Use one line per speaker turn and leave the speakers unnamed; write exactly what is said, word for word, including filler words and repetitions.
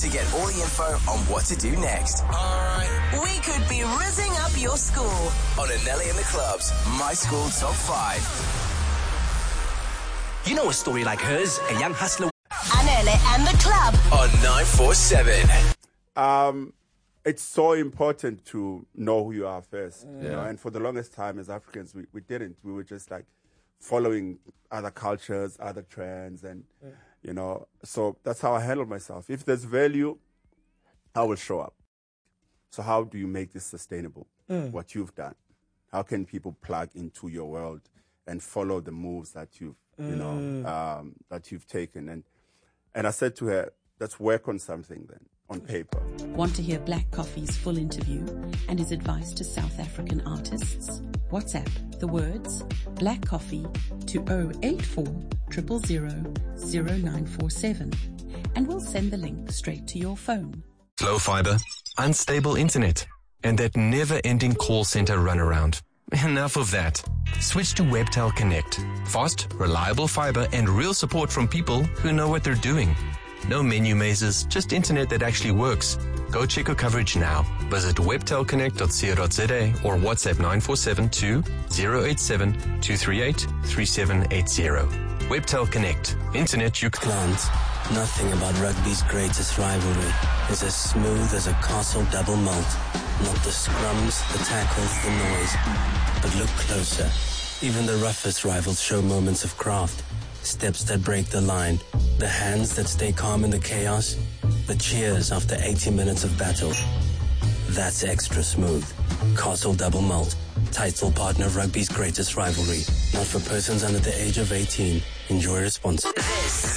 to get all the info on what to do next.
Alright.
We could be rizzing up your school.
On Anele and the Club's My School Top five.
You know a story like hers, a young hustler.
Anele and the Club.
On nine four seven.
Um, it's so important to know who you are first.
Yeah.
You know? And for the longest time as Africans, we, we didn't. We were just like following other cultures, other trends, and, yeah. you know, so that's how I handle myself. If there's value, I will show up. So how do you make this sustainable? Mm. What you've done? How can people plug into your world and follow the moves that you've, mm. you know, um, that you've taken? And and I said to her, let's work on something then, on paper.
Want to hear Black Coffee's full interview and his advice to South African artists? WhatsApp the words Black Coffee to zero eight four zero zero zero zero nine four seven and we'll send the link straight to your phone.
Slow fiber, unstable internet, and that never-ending call center runaround. Enough of that. Switch to Webtel Connect. Fast, reliable fiber and real support from people who know what they're doing. No menu mazes, just internet that actually works. Go check your coverage now. Visit webtel connect dot co dot za or WhatsApp nine four seven two zero eight seven two three eight three seven eight zero. Webtel Connect. Internet you can...
Plant. Nothing about rugby's greatest rivalry is as smooth as a Castle double malt. Not the scrums, the tackles, the noise. But look closer. Even the roughest rivals show moments of craft. Steps that break the line. The hands that stay calm in the chaos. The cheers after eighty minutes of battle. That's extra smooth. Castle double malt. Title partner of rugby's greatest rivalry. Not for persons under the age of eighteen. Enjoy responsibly.